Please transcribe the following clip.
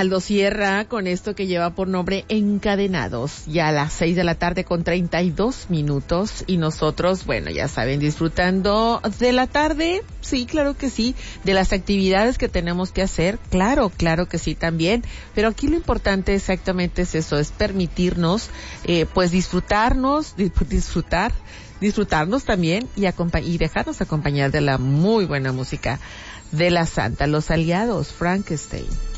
Aldo Sierra con esto que lleva por nombre Encadenados, ya a las 6 de la tarde con 32 minutos y nosotros, bueno, ya saben, disfrutando de la tarde, sí, claro que sí, de las actividades que tenemos que hacer, claro que sí también, pero aquí lo importante exactamente es eso, es permitirnos, pues disfrutarnos también y dejarnos acompañar de la muy buena música de la Santa, Los Aliados, Frankenstein.